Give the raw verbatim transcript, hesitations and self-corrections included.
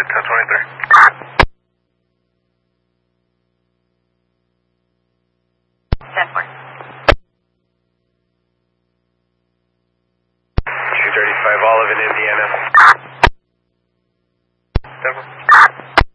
at ten twenty-three. ten four. two thirty-five Olive in Indiana. ten four.